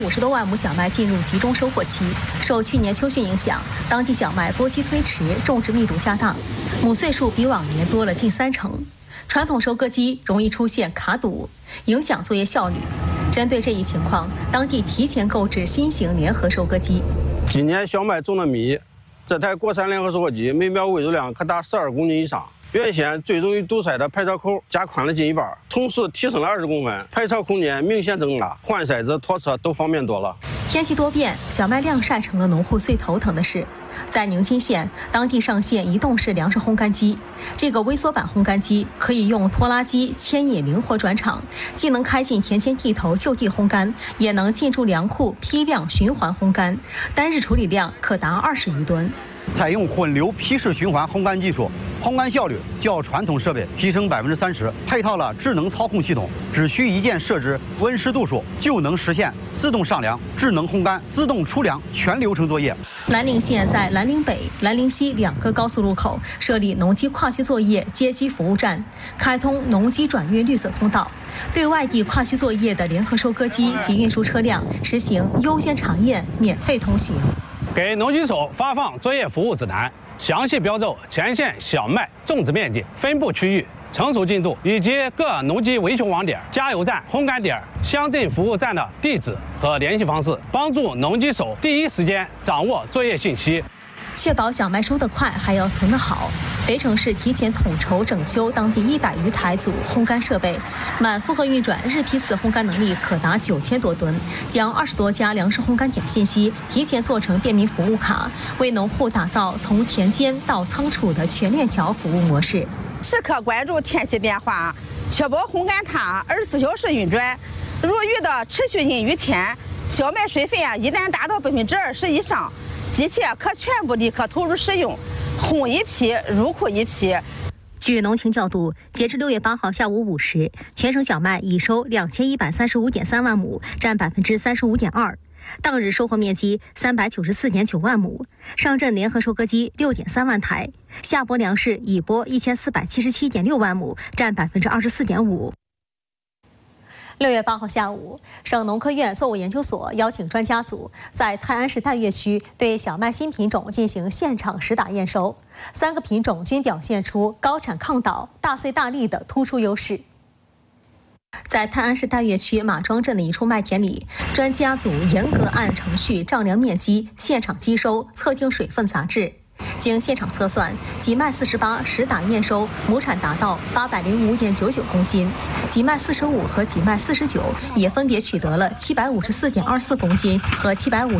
50多万亩小麦进入集中收获期，受去年秋汛影响，当地小麦播期推迟，种植密度加大，亩穗数比往年多了近30%。传统收割机容易出现卡堵，影响作业效率。针对这一情况，当地提前购置新型联合收割机。 今年小麦种的密，这台国产联合收割机每秒喂入量可达12公斤以上。原先最容易堵塞的排槽口加宽了近1半，同时提升了20公分，排槽空间明显增大，换筛子、拖车都方便多了。 天气多变，小麦晾晒成了农户最头疼的事。在宁津县，当地上线移动式粮食烘干机。这个微缩版烘干机可以用拖拉机牵引灵活转场，既能开进田间地头就地烘干，也能进驻粮库批量循环烘干，单日处理量可达20余吨。 采用混流批式循环烘干技术，烘干效率较传统设备提升30%，配套了智能操控系统，只需一键设置温湿度数，就能实现自动上粮、智能烘干、自动出粮全流程作业。 兰陵县在兰陵北、兰陵西2个高速路口设立农机跨区作业接机服务站，开通农机转运绿色通道，对外地跨区作业的联合收割机及运输车辆实行优先查验、免费通行。 给农机手发放作业服务指南，详细标注前线小麦种植面积、分布区域、成熟进度以及各农机维修网点、加油站、烘干点、乡镇服务站的地址和联系方式，帮助农机手第一时间掌握作业信息。 确保小麦收得快，还要存得好。肥城市提前统筹整修当地100余台组烘干设备，满负荷运转日批次烘干能力可达9000多吨，将20多家粮食烘干点信息提前做成便民服务卡，为农户打造从田间到仓储的全链条服务模式。 时刻关注天气变化，确保烘干塔24小时运转。如遇到持续阴雨天，小麦水分一旦达到20%以上，机械可全部立刻投入使用，烘一批，入库一批。 据农情调度，截至6月8号下午5时，全省小麦已收2135.3万亩，占35.2%。当日收获面积394.9万亩，上阵联合收割机6.3万台，下播粮食已播1477.6万亩，占24.5%。6月8号下午，省农科院作物研究所邀请专家组在泰安市岱岳区对小麦新品种进行现场实打验收，3个品种均表现出高产抗倒、大穗大粒的突出优势。在泰安市岱岳区马庄镇的一处麦田里，专家组严格按程序丈量面积、现场机收、测定水分杂质。经现场测算，己麦48实打验收亩产达到805.99公斤，己麦45和己麦49也分别取得了754.24公斤和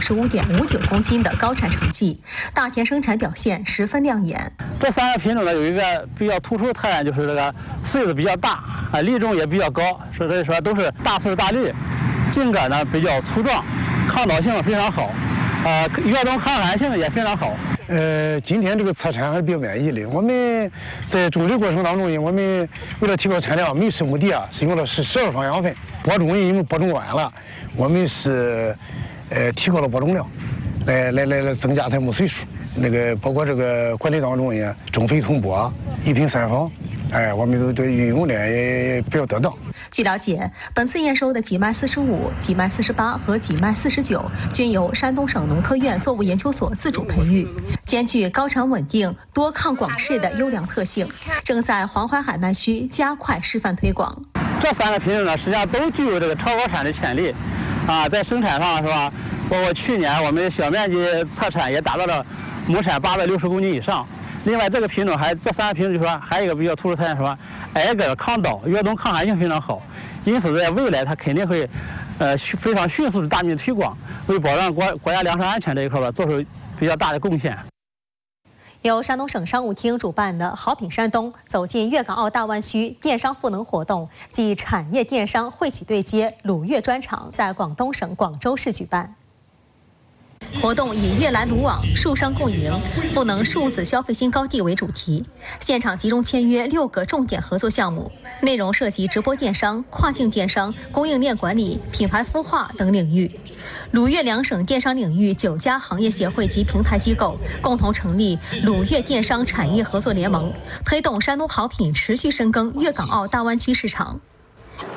755.59公斤的高产成绩，大田生产表现十分亮眼。 这3个品种呢，有一个比较突出的特点，就是这个穗子比较大，粒重也比较高，所以说都是大穗大粒，茎秆呢比较粗壮，抗倒性非常好，越冬抗寒性也非常好。 今天这个测产还是比较满意的。我们在种植过程当中呢，我们为了提高产量，每10亩地是用了12方养分，播种因为播种晚了，我们是提高了播种量，来增加它亩穗数。包括这个管理当中呢，种肥同播，1品3方，我们都运用的也比较得当。 据了解，本次验收的己麦45、己麦48和己麦49均由山东省农科院作物研究所自主培育，兼具高产稳定、多抗广适的优良特性，正在黄淮海麦区加快示范推广。 这3个品种呢，实际上都具有这个超高产的潜力，在生产上是吧？包括去年我们小面积测产也达到了亩产860公斤以上。另外，这个品种这3个品种就说还有一个比较突出特点，说挨个抗倒、越冬抗寒性非常好，因此在未来它肯定会非常迅速的大面积推广，为保障国家粮食安全这一块做出比较大的贡献。 由山东省商务厅主办的好品山东走进粤港澳大湾区电商赋能活动暨产业电商惠企对接鲁粤专场在广东省广州市举办。活动以粤来鲁网、数商共赢、赋能数字消费新高地为主题，现场集中签约6个重点合作项目，内容涉及直播电商、跨境电商、供应链管理、品牌孵化等领域。鲁粤两省电商领域9家行业协会及平台机构共同成立鲁粤电商产业合作联盟，推动山东好品持续深耕粤港澳大湾区市场。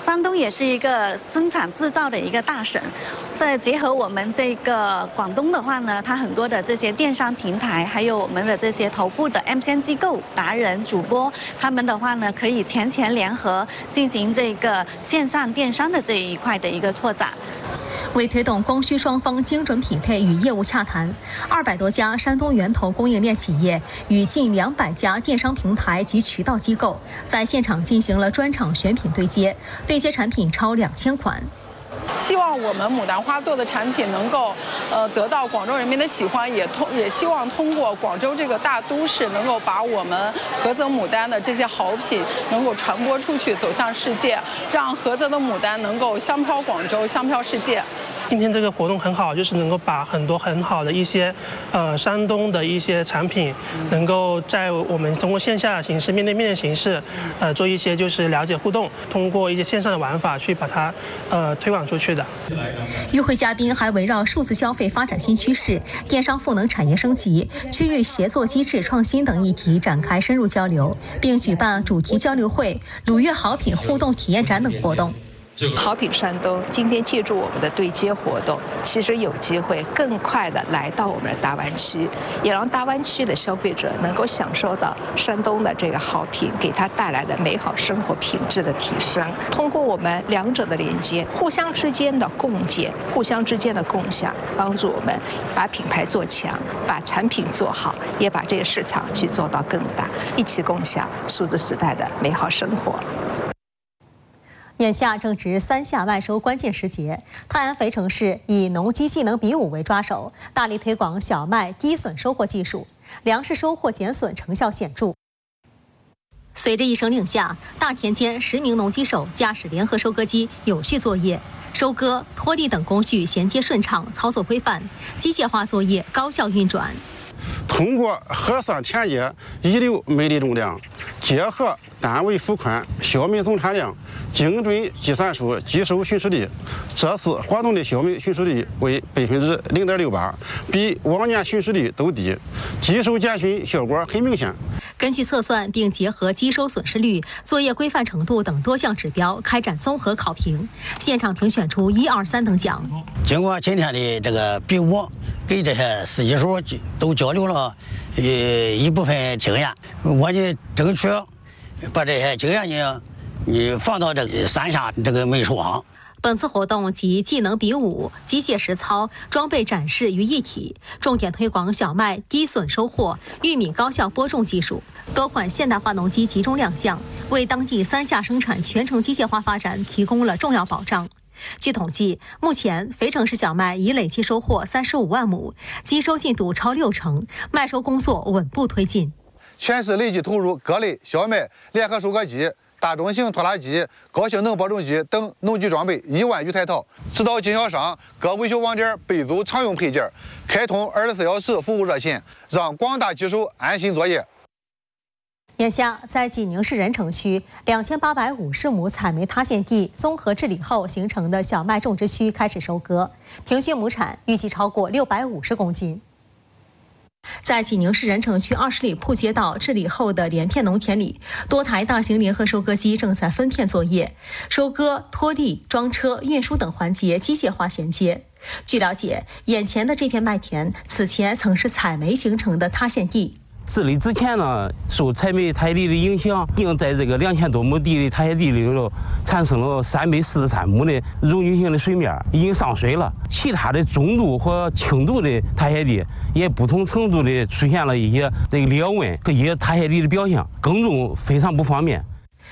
山东也是一个生产制造的一个大省，再结合我们这个广东的话呢，它很多的这些电商平台，还有我们的这些头部的 MCN 机构、达人、主播，他们的话呢，可以前联合进行这个线上电商的这一块的一个拓展。 为推动供需双方精准匹配与业务洽谈，200多家山东源头供应链企业与近200家电商平台及渠道机构在现场进行了专场选品对接，对接产品超2000款。 希望我们牡丹花做的产品能够，得到广州人民的喜欢，也希望通过广州这个大都市，能够把我们菏泽牡丹的这些好品能够传播出去，走向世界，让菏泽的牡丹能够香飘广州，香飘世界。 今天这个活动很好，就是能够把很多很好的一些山东的一些产品，能够在我们通过线下的形式、面对面的形式，做一些就是了解互动，通过一些线上的玩法去把它推广出去的。 与会嘉宾还围绕数字消费发展新趋势、电商赋能产业升级、区域协作机制创新等议题展开深入交流，并举办主题交流会、鲁粤好品互动体验展等活动。 好品山东今天借助我们的对接活动，其实有机会更快地来到我们的大湾区，也让大湾区的消费者能够享受到山东的这个好品给他带来的美好生活品质的提升。通过我们两者的连接，互相之间的共建，互相之间的共享，帮助我们把品牌做强，把产品做好，也把这个市场去做到更大，一起共享数字时代的美好生活。 眼下正值3夏万收关键时节，泰安肥城市以农机技能比武为抓手，大力推广小麦低损收获技术，粮食收获减损成效显著。随着一声令下，大田间10名农机手驾驶联合收割机有序作业，收割、脱粒等工序衔接顺畅，操作规范，机械化作业高效运转。 通过核算田野遗留煤粒重量，结合单位幅宽、小麦总产量，精准计算出机收循势率。这次活动的小麦循势率为0.68%，比往年循势率都低，机收减损效果很明显。 根据测算并结合机收损失率、作业规范程度等多项指标开展综合考评，现场评选出1、2、3等奖。 经过今天的这个比武，给这些司机手都交流了一部分经验，我呢争取把这些经验呢放到这个3夏这个美术网。 本次活动集技能比武、机械实操、装备展示于一体，重点推广小麦低损收获、玉米高效播种技术，多款现代化农机集中亮相，为当地3夏生产全程机械化发展提供了重要保障。据统计，目前肥城市小麦已累计收获35万亩，机收进度超60%，麦收工作稳步推进。 全市累计投入各类小麦联合收割机、大中型拖拉机、高性能播种机等农机装备1万余台套，指导经销商各维修网点备足常用配件，开通24小时服务热线，让广大机手安心作业。 眼下，在济宁市任城区2850亩采煤塌陷地综合治理后形成的小麦种植区开始收割，平均亩产预计超过650公斤。在济宁市任城区20里铺街道治理后的连片农田里，多台大型联合收割机正在分片作业，收割、脱粒、装车、运输等环节机械化衔接。据了解，眼前的这片麦田此前曾是采煤形成的塌陷地。 治理之前呢，受采煤塌陷地的影响，已经在这个2000多亩地的塌陷地里头产生了343亩的溶菌性的水面，已经上水了。其他的中度和轻度的塌陷地也不同程度的出现了一些这个裂纹和一些塌陷地的表现，耕种非常不方便。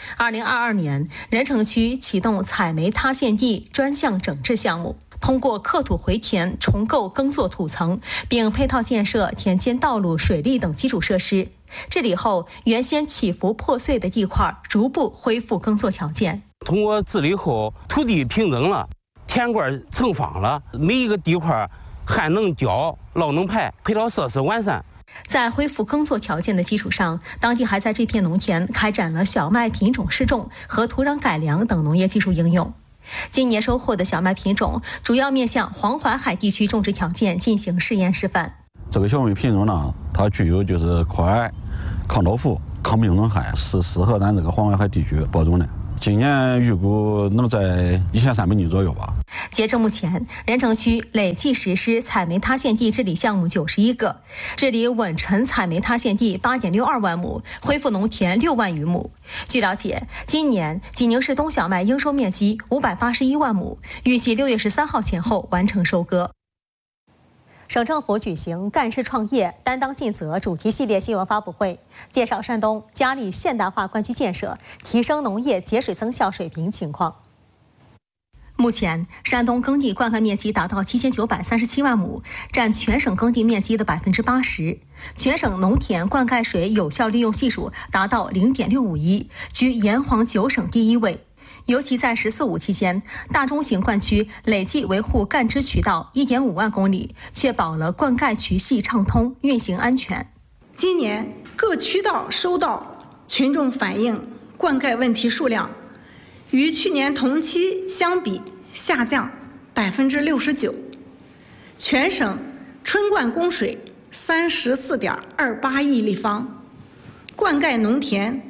2022年，任城区启动采煤塌陷地专项整治项目。通过刻土回填、重构耕作土层，并配套建设田间道路、水利等基础设施。治理后，原先起伏破碎的地块逐步恢复耕作条件。 通过治理后，土地平整了，田块成方了，每一个地块旱能浇、涝能排，配套设施完善。 在恢复耕作条件的基础上，当地还在这片农田开展了小麦品种试种和土壤改良等农业技术应用。今年收获的小麦品种主要面向黄淮海地区种植条件进行试验示范。 这个小麦品种呢，它具有就是快、抗倒伏、抗病虫害，是适合咱这个黄淮海地区播种的。 今年预估能在1300亩左右吧。 截至目前，任城区累计实施采煤塌陷地治理项目91个，治理稳沉采煤塌陷地8.62万亩，恢复农田6万余亩。据了解，今年济宁市冬小麦应收面积581万亩，预计6月13号前后完成收割。省政府举行干事创业、担当尽责主题系列新闻发布会，介绍山东加力现代化灌区建设，提升农业节水增效水平情况。目前，山东耕地灌溉面积达到7937万亩，占全省耕地面积的80%。全省农田灌溉水有效利用系数达到0.651，居炎黄9省第1位。尤其在“14·5”期间，大中型灌区累计维护干支渠道1.5万公里，确保了灌溉渠系畅通、运行安全。 今年各渠道收到群众反映灌溉问题数量与去年同期相比下降69%，全省春灌供水34.28亿立方，灌溉农田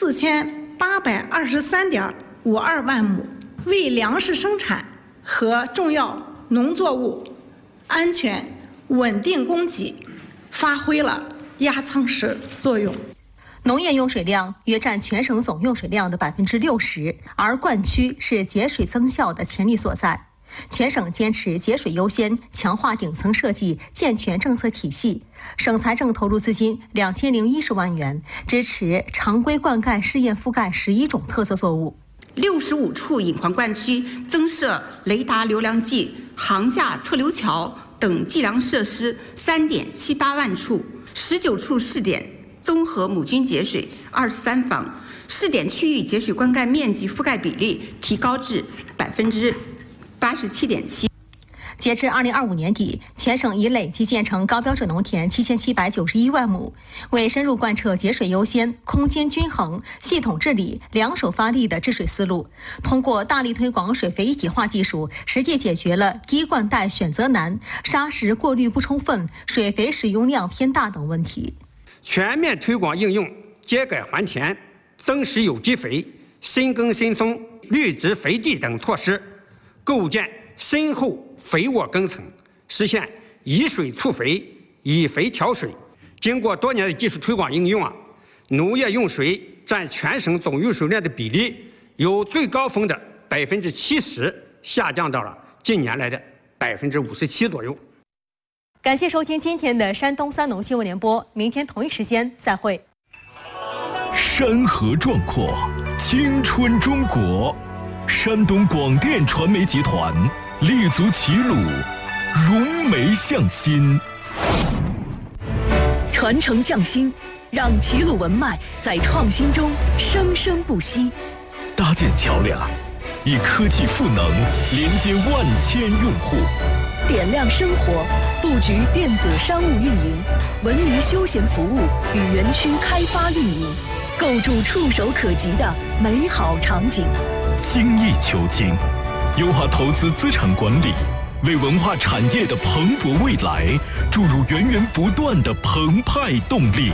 4823.52万亩，为粮食生产和重要农作物安全稳定供给发挥了压舱石作用。 农业用水量约占全省总用水量的60%，而灌区是节水增效的潜力所在。全省坚持节水优先，强化顶层设计，健全政策体系。省财政投入资金2010万元，支持常规灌溉试验覆盖11种特色作物。 65处隐患灌区增设雷达流量计、桁架测流桥等计量设施3.78万处，19处试点综合母菌节水23房，试点区域节水灌溉面积覆盖比例提高至87.7%。 截至2025年底，全省已累计建成高标准农田7791万亩，为深入贯彻节水优先、空间均衡、系统治理、两手发力的治水思路，通过大力推广水肥一体化技术，实地解决了低灌溉选择难、砂石过滤不充分、水肥使用量偏大等问题。 全面推广应用秸秆还田、增施有机肥、新耕新松、绿植肥地等措施，构建深厚肥沃耕层，实现以水促肥、以肥调水。经过多年的技术推广应用农业用水占全省总用水量的比例由最高峰的70%下降到了近年来的57%左右。 感谢收听今天的山东三农新闻联播，明天同一时间再会。 山河壮阔，青春中国，山东广电传媒集团立足齐鲁，融媒向心， 传承匠心，让齐鲁文脉在创新中生生不息。 搭建桥梁，以科技赋能连接万千用户， 点亮生活，布局电子商务运营、文娱休闲服务与园区开发运营，构筑触手可及的美好场景。 精益求精，优化投资资产管理，为文化产业的蓬勃未来注入源源不断的澎湃动力。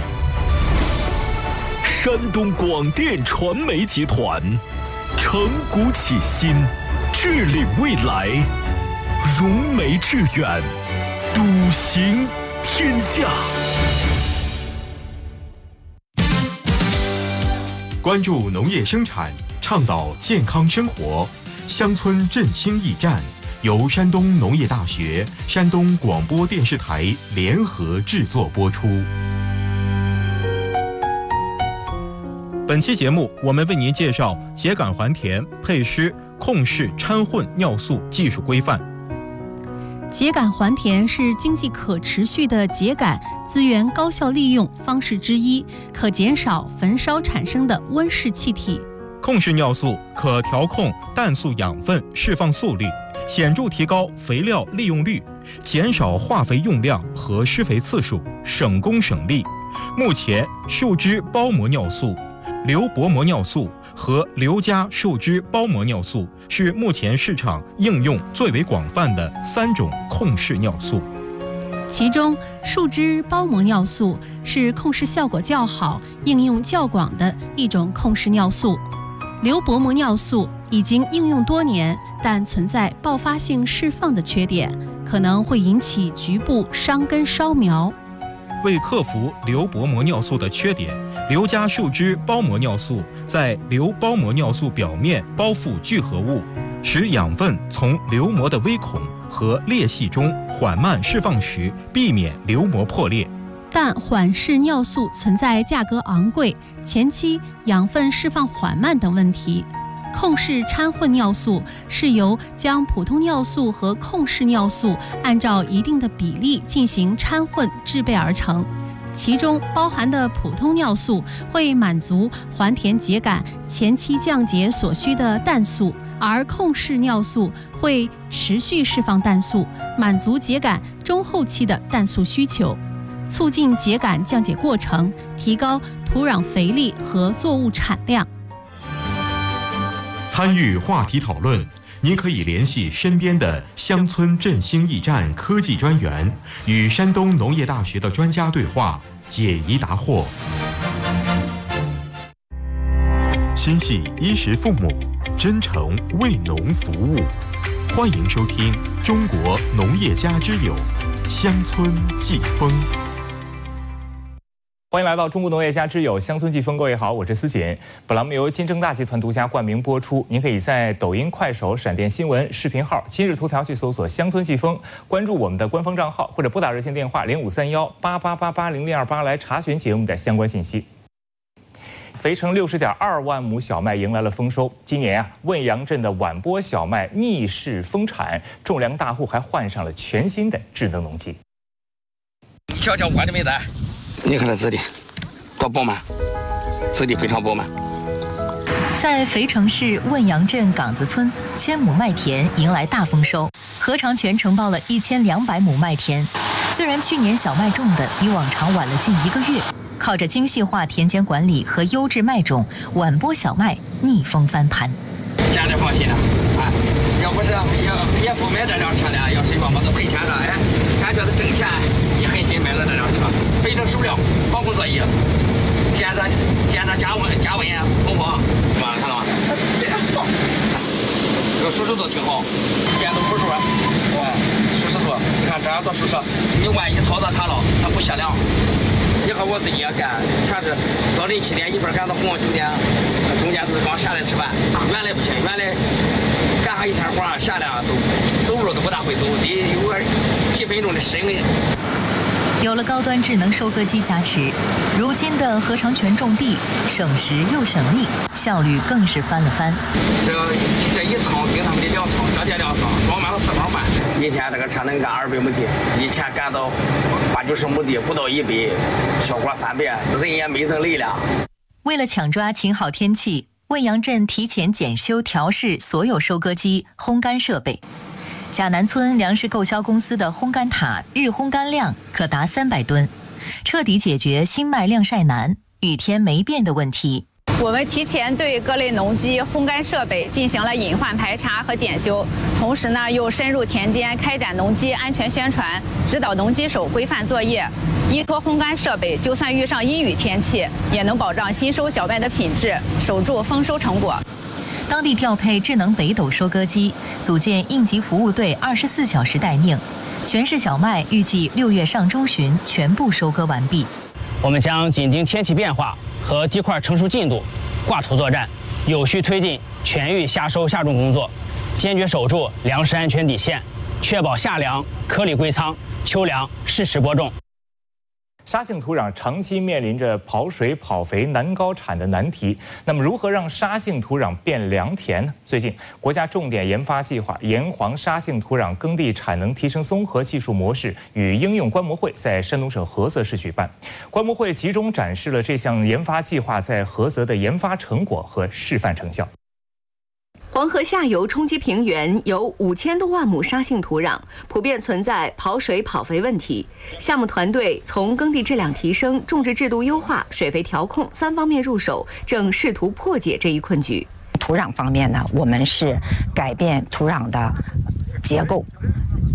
山东广电传媒集团，承古启新，致力未来，融媒致远，笃行天下。 关注农业生产，倡导健康生活，乡村振兴驿站由山东农业大学、山东广播电视台联合制作播出。本期节目，我们为您介绍秸秆还田配施控室掺混尿素技术规范。 秸秆还田是经济可持续的秸秆资源高效利用方式之一，可减少焚烧产生的温室气体。 控室尿素可调控氮素养分释放速率，显著提高肥料利用率，减少化肥用量和施肥次数，省工省力。目前，树脂包膜尿素、硫薄膜尿素和硫加树脂包膜尿素是目前市场应用最为广泛的3种控室尿素。 其中，树脂包膜尿素是控室效果较好、应用较广的一种控室尿素。 硫薄膜尿素已经应用多年，但存在爆发性释放的缺点，可能会引起局部伤根烧苗。 为克服硫薄膜尿素的缺点，硫加树脂包膜尿素在硫包膜尿素表面包覆聚合物，使养分从硫膜的微孔和裂隙中缓慢释放时，避免硫膜破裂。 但缓释尿素存在价格昂贵、前期养分释放缓慢等问题。控式掺混尿素是由将普通尿素和控式尿素按照一定的比例进行掺混制备而成，其中包含的普通尿素会满足还田秸秆前期降解所需的氮素，而控式尿素会持续释放氮素，满足秸秆中后期的氮素需求，促进秸秆降解过程，提高土壤肥力和作物产量。 参与话题讨论，您可以联系身边的乡村振兴驿站科技专员，与山东农业大学的专家对话，解疑答惑。心系衣食父母，真诚为农服务。欢迎收听《中国农业家之友》乡村季风。 欢迎来到中国农业家之友乡村季风，各位好，我是思锦。本栏目由金正大集团独家冠名播出。您可以在抖音、快手、闪电新闻视频号、今日头条去搜索乡村季风，关注我们的官方账号，或者拨打热线电话053188880028来查询节目的相关信息。肥成60.2万亩小麦迎来了丰收。今年汶阳镇的晚播小麦逆势丰产，种粮大户还换上了全新的智能农机。 瞧瞧我的妹子，你看这籽的多饱满，籽的非常饱满。 在肥城市汶阳镇岗子村，1000亩麦田迎来大丰收，何长全承包了1200亩麦田。虽然去年小麦种的比往常晚了近1个月，靠着精细化田间管理和优质麦种，晚播小麦逆风翻盘。 家里放心了，啊，要不是也不买这辆车了，要是说我都赔钱了，哎，感觉到挣钱，也狠心买了这辆车，非常熟练，防空作业，添着加温通风，是吧？看到吗？这个舒适度挺好，电动扶手，舒适度，你看这样多舒适，你万一操作它了，它不泄凉。你和我自己也干，全是早晨7点一边干到9点，中间就是刚下来吃饭。原来不行，原来干上一天活下来都走路都不大会走，得有几分钟的适应力。 有了高端智能收割机加持，如今的何长全种地省时又省力，效率更是翻了番。 这一仓跟他们的2仓，这2仓装满了4方半。以前这个车能干200亩地，以前干到80-90亩地不到100，效果3倍，人也没增累了。 为了抢抓晴好天气，汶阳镇提前检修调试所有收割机、烘干设备。贾南村粮食购销公司的烘干塔日烘干量可达300吨，彻底解决新麦晾晒难、雨天没变的问题。 我们提前对各类农机、烘干设备进行了隐患排查和检修，同时呢，又深入田间开展农机安全宣传，指导农机手规范作业。依托烘干设备，就算遇上阴雨天气，也能保障新收小麦的品质，守住丰收成果。 当地调配智能北斗收割机，组建应急服务队，24小时待命。全市小麦预计6月上周旬全部收割完毕。 我们将紧盯天气变化和地块成熟进度，挂土作战，有序推进全域夏收夏种工作，坚决守住粮食安全底线，确保夏粮颗粒归仓，秋粮适时播种。 沙性土壤长期面临着跑水、跑肥难高产的难题。那么，如何让沙性土壤变良田呢？最近，国家重点研发计划炎黄沙性土壤耕地产能提升综合技术模式与应用观摩会在山东省菏泽市举办。观摩会集中展示了这项研发计划在菏泽的研发成果和示范成效。 黄河下游冲积平原有5000多万亩沙性土壤，普遍存在跑水、跑肥问题。项目团队从耕地质量提升、种植制度优化、水肥调控3方面入手，正试图破解这一困局。 土壤方面呢，我们是改变土壤的结构，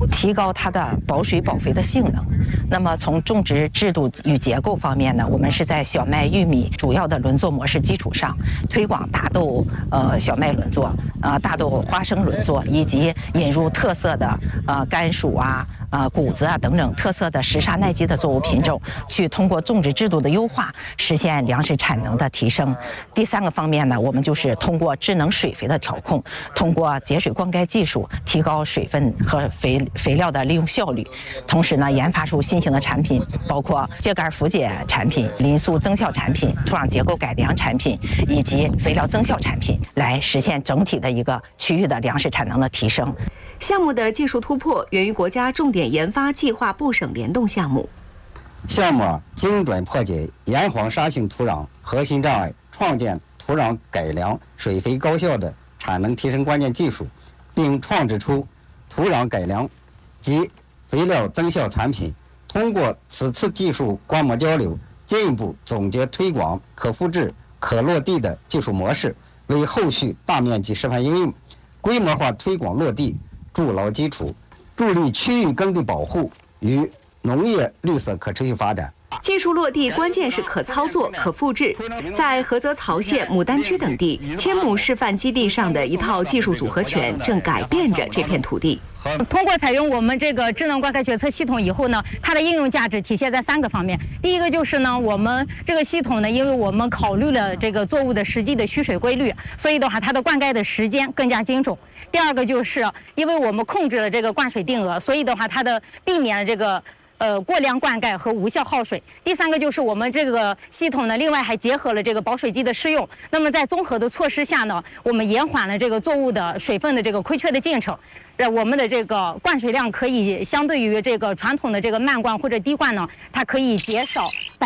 提高它的保水保肥的性能。那么从种植制度与结构方面呢，我们是在小麦、玉米主要的轮作模式基础上，推广大豆小麦轮作、大豆花生轮作，以及引入特色的甘薯谷子等等特色的时沙耐饥的作物品种，去通过种植制度的优化，实现粮食产能的提升。第3个方面呢，我们就是通过智能水肥的调控，通过节水灌溉技术提高水分和肥料的利用效率，同时呢，研发出新型的产品，包括秸秆复解产品、磷素增效产品、土壤结构改良产品以及肥料增效产品，来实现整体的一个区域的粮食产能的提升。 项目的技术突破源于国家重点研发计划部省联动项目。 项目精准破解炎黄沙性土壤核心障碍，创建土壤改良、水肥高效的产能提升关键技术，并创制出土壤改良及肥料增效产品。通过此次技术观摩交流，进一步总结推广可复制、可落地的技术模式，为后续大面积示范应用、规模化推广落地筑牢基础，助力区域耕地保护与农业绿色可持续发展。 技术落地关键是可操作、可复制。在菏泽曹县、牡丹区等地，1000亩示范基地上的一套技术组合拳正改变着这片土地。 通过采用我们这个智能灌溉决策系统以后呢，它的应用价值体现在3个方面。第一个就是呢，我们这个系统呢，因为我们考虑了这个作物的实际的需水规律，所以的话，它的灌溉的时间更加精准。第二个就是因为我们控制了这个灌水定额，所以的话，它的避免了这个过量灌溉和无效耗水。第3个就是我们这个系统呢，另外还结合了这个保水机的适用。那么在综合的措施下呢，我们延缓了这个作物的水分的这个亏缺的进程，让我们的这个灌水量可以相对于这个传统的这个慢灌或者低灌呢，它可以减少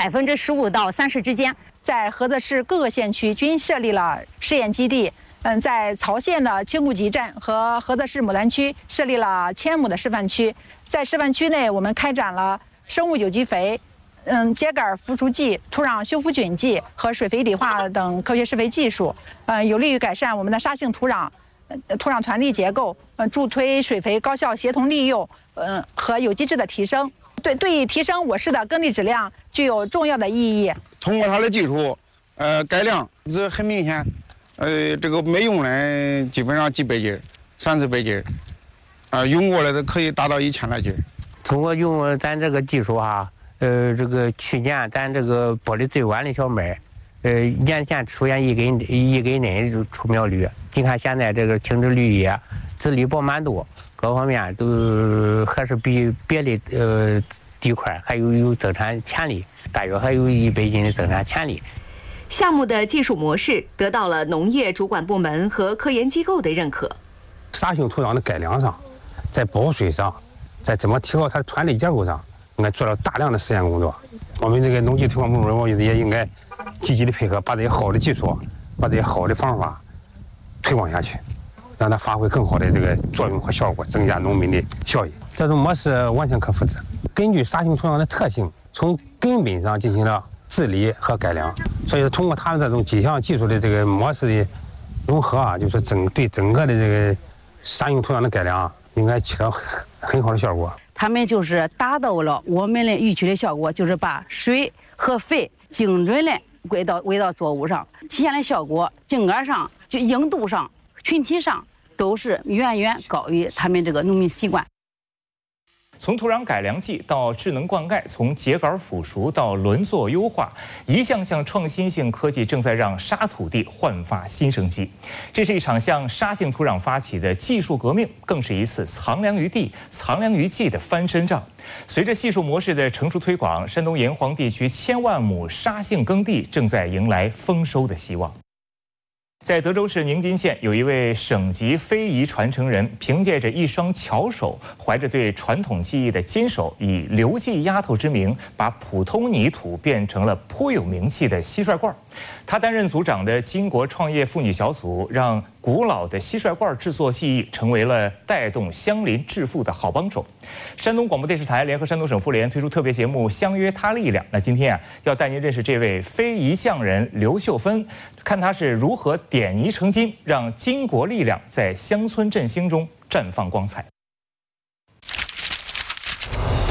15%到30%之间。 在菏泽市各个县区均设立了试验基地。在曹县的青固集镇和菏泽市牡丹区设立了1000亩的示范区。在示范区内，我们开展了生物有机肥、秸秆复除剂、土壤修复菌剂和水肥理化等科学施肥技术，有利于改善我们的沙性土壤、土壤团粒结构，助推水肥高效协同利用，和有机质的提升。对于提升我市的耕地质量具有重要的意义。 通过它的技术，改良，这很明显。这个没用的基本上几百斤、30百斤，用过了的可以达到1000来斤。 通过用咱这个技术这个去年咱这个播的最晚的小麦，年前出现一根嫩出苗率。你看现在这个青枝绿叶，籽粒饱满度各方面都还是比别的地块还有增产潜力，大约还有100斤的增产潜力。 项目的技术模式得到了农业主管部门和科研机构的认可。 沙性土壤的改良上，在保水上，在怎么提高它的团粒结构上，应该做了大量的实验工作。我们这个农技推广部门，我觉得也应该积极的配合，把这些好的技术，把这些好的方法推广下去，让它发挥更好的这个作用和效果，增加农民的效益。这种模式完全可复制，根据沙性土壤的特性，从根本上进行了治理和改良。所以通过他们这种几项技术的这个模式的融合就是对整个的这个沙性土壤的改良应该起到很好的效果。 他们就是达到了我们的预期的效果，就是把水和肥精准的喂到作物上，体现的效果茎杆上、就硬度上、群体上都是远远高于他们这个农民习惯。 从土壤改良剂到智能灌溉，从秸秆腐熟到轮作优化，一项项创新性科技正在让沙土地焕发新生机。这是一场向沙性土壤发起的技术革命，更是一次藏粮于地、藏粮于技的翻身仗。随着技术模式的成熟推广，山东炎黄地区1000万亩沙性耕地正在迎来丰收的希望。在德州市宁津县，有一位省级非遗传承人，凭借着一双巧手，怀着对传统技艺的坚守，以刘记丫头之名，把普通泥土变成了颇有名气的蟋蟀罐。他担任组长的金国创业妇女小组，让古老的蟋蟀罐制作技艺成为了带动乡邻致富的好帮手。山东广播电视台联合山东省妇联推出特别节目《相约她力量》。那今天要带您认识这位非遗匠人刘秀芬，看她是如何点泥成金，让金国力量在乡村振兴中绽放光彩。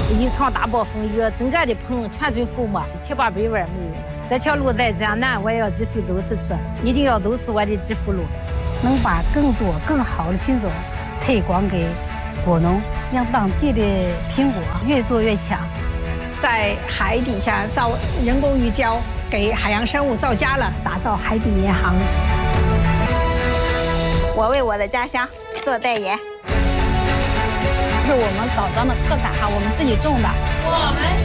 一场大暴风雨，整个的棚全军覆没，7、800万没有。这条路再这样难，我也要自费都是出，一定要都是我的致富路。 能把更多更好的品种推广给果农，让当地的苹果越做越强。 在海底下造人工鱼礁，给海洋生物造家了，打造海底银行。 我为我的家乡做代言。 是我们枣庄的特产哈，我们自己种的。 我们